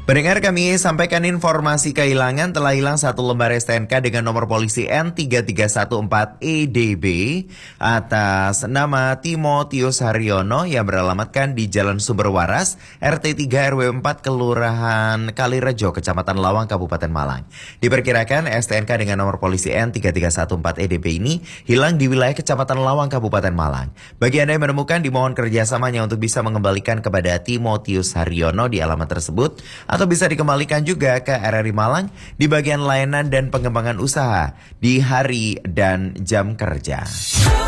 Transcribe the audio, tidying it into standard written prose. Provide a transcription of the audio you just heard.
Pendengar, kami sampaikan informasi kehilangan. Telah hilang satu lembar STNK dengan nomor polisi N3314EDB atas nama Timotius Haryono yang beralamatkan di Jalan Sumber Waras, RT 3 RW 4 Kelurahan Kalirejo, Kecamatan Lawang, Kabupaten Malang. Diperkirakan STNK dengan nomor polisi N3314EDB ini hilang di wilayah Kecamatan Lawang, Kabupaten Malang. Bagi Anda yang menemukan, dimohon kerjasamanya untuk bisa mengembalikan kepada Timotius Haryono di alamat tersebut, atau bisa dikembalikan juga ke RRI Malang di bagian layanan dan pengembangan usaha di hari dan jam kerja.